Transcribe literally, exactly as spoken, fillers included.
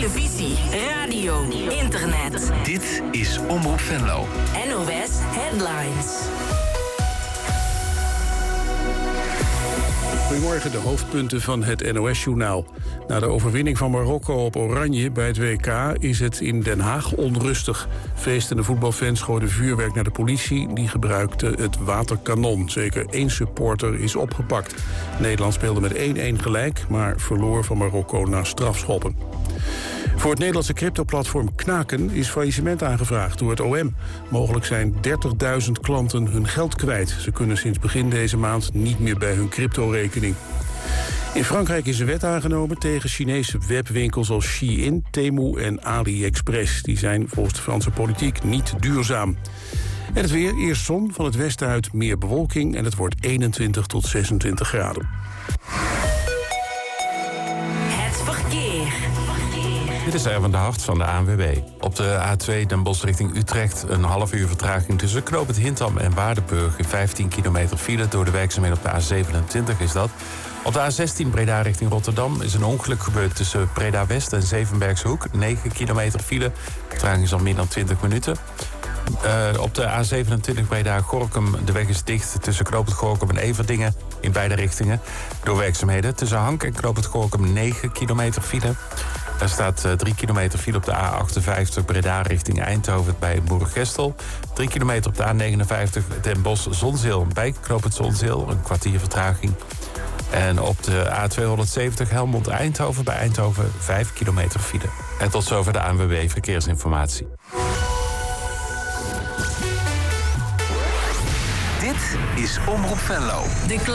televisie, radio, internet. Dit is Omroep Venlo. N O S Headlines. Goedemorgen, de hoofdpunten van het N O S-journaal. Na de overwinning van Marokko op Oranje bij het W K is het in Den Haag onrustig. Feestende voetbalfans gooiden vuurwerk naar de politie. Die gebruikte het waterkanon. Zeker één supporter is opgepakt. Nederland speelde met één-één gelijk, maar verloor van Marokko na strafschoppen. Voor het Nederlandse cryptoplatform Knaken is faillissement aangevraagd door het O M. Mogelijk zijn dertigduizend klanten hun geld kwijt. Ze kunnen sinds begin deze maand niet meer bij hun cryptorekening. In Frankrijk is een wet aangenomen tegen Chinese webwinkels als Shein, Temu en AliExpress. Die zijn volgens de Franse politiek niet duurzaam. En het weer, eerst zon, van het westen uit meer bewolking en het wordt eenentwintig tot zesentwintig graden. Het verkeer. Dit is Erwin de Hart van de A N W B. Op de A twee Den Bosch richting Utrecht een half uur vertraging tussen Knoop het Hintham en Waardenburg. vijftien kilometer file door de werkzaamheden op de A zevenentwintig is dat. Op de A zestien Breda richting Rotterdam is een ongeluk gebeurd tussen Breda West en Zevenbergse Hoek. negen kilometer file. Vertraging is al meer dan twintig minuten. Uh, op de A zevenentwintig Breda-Gorinchem, de weg is dicht tussen Knoop het Gorinchem en Everdingen in beide richtingen. Door werkzaamheden tussen Hank en Knoop het Gorinchem negen kilometer file. Er staat uh, drie kilometer file op de A achtenvijftig Breda richting Eindhoven bij Moergestel. drie kilometer op de A negenenvijftig Den Bosch-Zonzeel bij Knoop het Zonzeel, een kwartier vertraging. En op de A tweehonderdzeventig Helmond-Eindhoven bij Eindhoven vijf kilometer file. En tot zover de A N W B Verkeersinformatie. Dit is Omroep Venlo. De